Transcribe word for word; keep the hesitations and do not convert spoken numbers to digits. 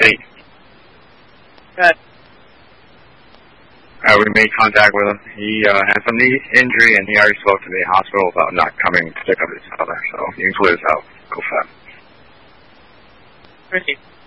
Hey. Good. Uh, we made contact with him. He uh, had some knee injury, and he already spoke to the hospital about not coming to pick up his father, so you can clear this out. Go fast. Ricky.